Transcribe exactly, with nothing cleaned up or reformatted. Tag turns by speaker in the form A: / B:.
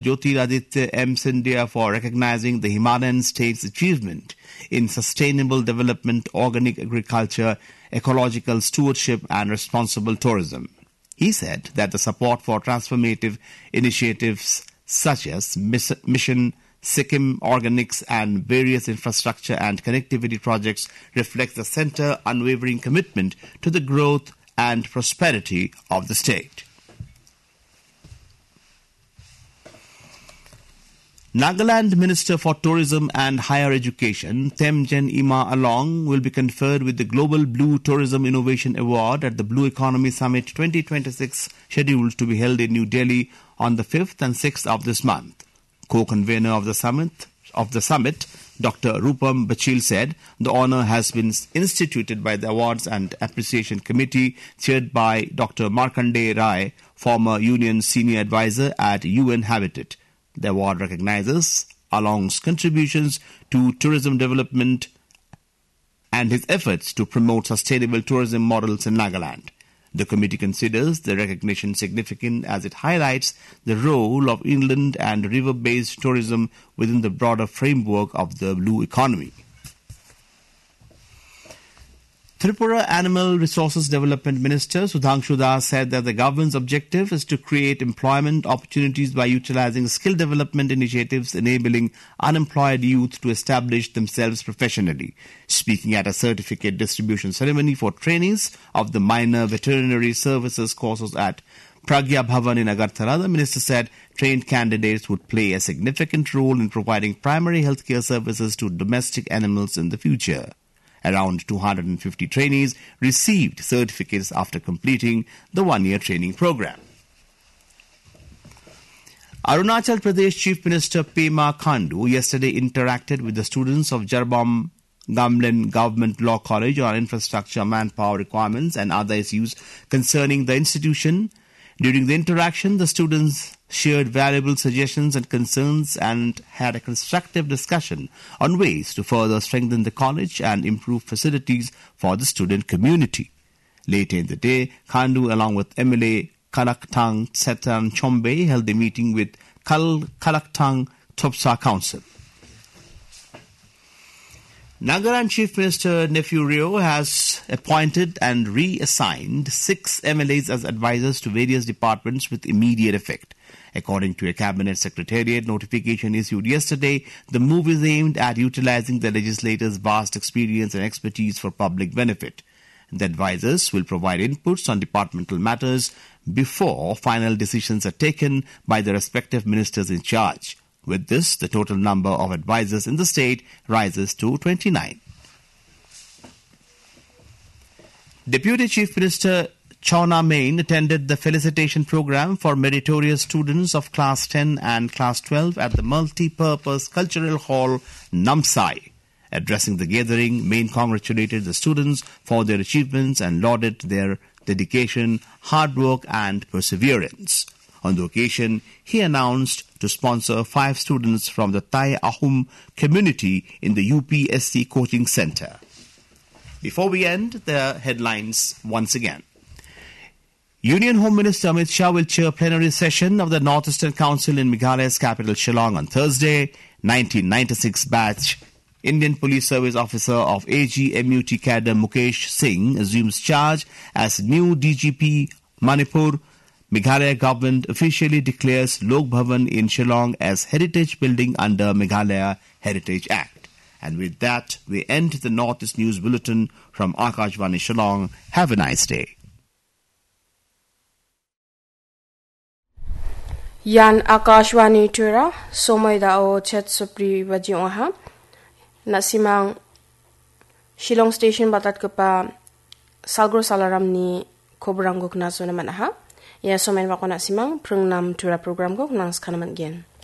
A: Jyotiraditya M. Scindia for recognizing the Himalayan state's achievement in sustainable development, organic agriculture, ecological stewardship and responsible tourism. He said that the support for transformative initiatives such as Mission Sikkim Organics and various infrastructure and connectivity projects reflects the centre's unwavering commitment to the growth and prosperity of the state. Nagaland Minister for Tourism and Higher Education, Temjen Ima Along, will be conferred with the Global Blue Tourism Innovation Award at the Blue Economy Summit twenty twenty-six, scheduled to be held in New Delhi on the fifth and sixth of this month. Co-convener of the summit, of the summit, Doctor Rupam Bachil said the honour has been instituted by the Awards and Appreciation Committee chaired by Doctor Markandeya Rai, former Union Senior Advisor at U N Habitat. The award recognizes Along's contributions to tourism development and his efforts to promote sustainable tourism models in Nagaland. The committee considers the recognition significant as it highlights the role of inland and river-based tourism within the broader framework of the blue economy. Tripura Animal Resources Development Minister Sudhanshu Das said that the government's objective is to create employment opportunities by utilizing skill development initiatives enabling unemployed youth to establish themselves professionally. Speaking at a certificate distribution ceremony for trainees of the minor veterinary services courses at Pragya Bhavan in Agartala, the minister said trained candidates would play a significant role in providing primary healthcare services to domestic animals in the future. Around two hundred fifty trainees received certificates after completing the one-year training program. Arunachal Pradesh Chief Minister Pema Khandu yesterday interacted with the students of Jarbam Gamlen Government Law College on infrastructure, manpower requirements and other issues concerning the institution. During the interaction, the students shared valuable suggestions and concerns and had a constructive discussion on ways to further strengthen the college and improve facilities for the student community. Later in the day, Khandu, along with M L A Kalaktang Setan Chombe, held a meeting with Kal Kalaktang Topsa Council. Nagaland Chief Minister Nephew Rio has appointed and reassigned six M L As as advisors to various departments with immediate effect. According to a Cabinet Secretariat notification issued yesterday, the move is aimed at utilizing the legislator's vast experience and expertise for public benefit. The advisors will provide inputs on departmental matters before final decisions are taken by the respective ministers in charge. With this, the total number of advisors in the state rises to twenty-nine. Deputy Chief Minister Chawna Main attended the felicitation program for meritorious students of Class ten and Class twelve at the Multi-Purpose Cultural Hall, Namsai. Addressing the gathering, Main congratulated the students for their achievements and lauded their dedication, hard work and perseverance. On the occasion, he announced to sponsor five students from the Thai Ahum community in the U P S C Coaching Center. Before we end, the headlines once again. Union Home Minister Amit Shah will chair plenary session of the North Eastern Council in Meghalaya's capital Shillong on Thursday. nineteen ninety-six batch Indian Police Service Officer of A G M U T cadre Mukesh Singh assumes charge as new D G P Manipur. Meghalaya government officially declares Lok Bhavan in Shillong as heritage building under Meghalaya Heritage Act. And with that, we end the Northeast News Bulletin from Akashvani Shillong. Have a nice day.
B: Yan Akashvani Tura, Somoida o Chet Supri Vajioha, Nasimang Shillong Station Batat Kapa Salgro Salaram ni Kobrangok Naso Namanaha. Ya somen wako na simang prengnam tura program ko nang skanaman gen.